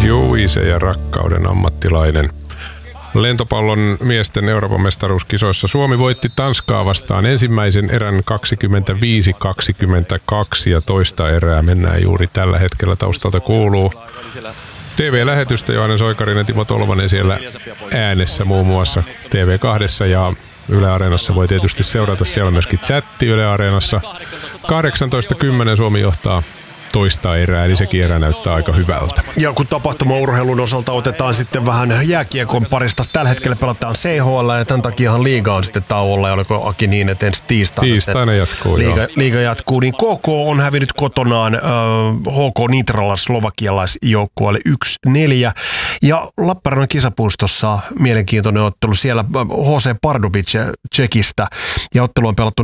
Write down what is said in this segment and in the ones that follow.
Joise ja rakkauden ammattilainen. Lentopallon miesten Euroopan mestaruuskisoissa Suomi voitti Tanskaa vastaan ensimmäisen erän 25-22 ja toista erää mennään juuri tällä hetkellä. Taustalta kuuluu TV-lähetystä. Johannes Oikarinen, Timo Tolvanen siellä äänessä muun muassa TV2 ja Yle Areenassa voi tietysti seurata. Siellä on myöskin chatti Yle Areenassa. 18:10 Suomi johtaa toista erää, eli sekin erä näyttää aika hyvältä. Ja kun tapahtumaurheilun osalta otetaan sitten vähän jääkiekon parista, tällä hetkellä pelataan CHL ja tämän takiahan liiga on sitten tauolla, ja oliko Aki niin, että ensi tiistaina jatkuu, liiga jatkuu, niin KK on hävinnyt kotonaan HK Nitralla slovakialaisjoukkueelle 1-4, ja Lappeenrannan kisapuistossa mielenkiintoinen ottelu, siellä HC Pardubic Tšekistä, ja ottelu on pelattu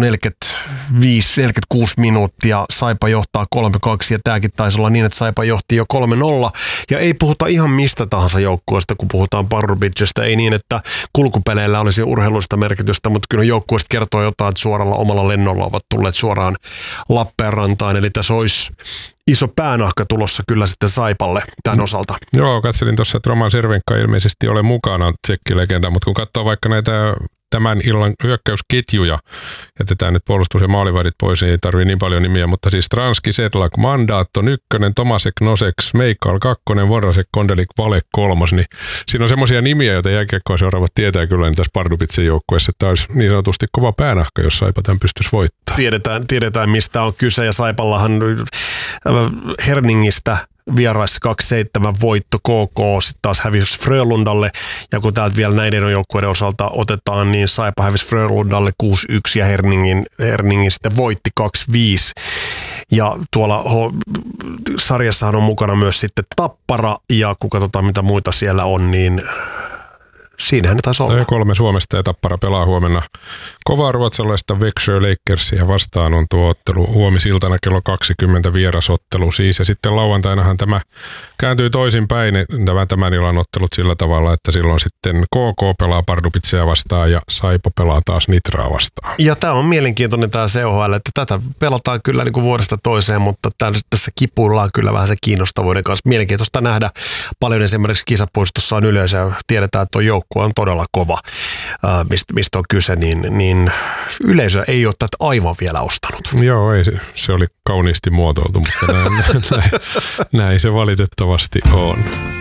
46 minuuttia, Saipa johtaa 3-2, ja tämäkin taisi olla niin, että Saipa johti jo 3-0. Ja ei puhuta ihan mistä tahansa joukkueesta, kun puhutaan Pardubicista. Ei niin, että kulkupeleillä olisi urheilullista merkitystä, mutta kyllä joukkueesta kertoo jotain, että suoralla omalla lennolla ovat tulleet suoraan Lappeenrantaan. Eli tässä olisi iso päänahka tulossa kyllä sitten Saipalle tämän osalta. Joo, katselin tuossa, että Roman Cervenka ilmeisesti ole mukana, tsekkilegenda, mutta kun katsoo vaikka näitä tämän illan hyökkäysketjuja, jätetään nyt puolustus- ja maalivahdit pois, niin ei tarvitse niin paljon nimiä, mutta siis Stranski, Sedlak, Mandaatto, 1, Tomasek, Nosek, Meikal, 2, Vonrasek, Kondelik, Vale, 3, niin siinä on semmoisia nimiä, joita jääkiekkoa seuraavat tietää kyllä niin tässä Pardubicin joukkueessa, että tämä olisi niin sanotusti kova päänahka, jos Saipa tämän pystyisi voittaa. Tiedetään mistä on kyse, ja Saipallahan Herningistä vieraissa 2-7 voitto, KK sitten taas hävisi Frölundalle, ja kun täältä vielä näiden joukkueiden osalta otetaan, niin Saipa hävisi Frölundalle 6-1 ja Herningin sitten voitti 2-5. Ja tuolla sarjassahan on mukana myös sitten Tappara, ja kun katsotaan mitä muita siellä on, niin siinähän ne taisi olla. 3 Suomesta ja Tappara pelaa huomenna kovaa ruotsalaista Växjö Lakersia vastaan on tuo ottelu huomisiltana kello 20 vierasottelu siis. Ja sitten lauantainahan tämä kääntyy toisinpäin, tämän illan ottelut sillä tavalla, että silloin sitten KK pelaa Pardubicea vastaan ja Saipa pelaa taas Nitraa vastaan. Ja tämä on mielenkiintoinen tämä CHL, että tätä pelataan kyllä niin kuin vuodesta toiseen, mutta tässä kipuillaan kyllä vähän se kiinnostavuuden kanssa. Mielenkiintoista nähdä paljon esimerkiksi kisapuistossa on yleisö, tiedetään, että tuo joukkue on todella kova, mistä on kyse, niin yleisö ei ole tätä aivan vielä ostanut. Joo, ei, se oli kauniisti muotoiltu, mutta näin se valitettavasti on.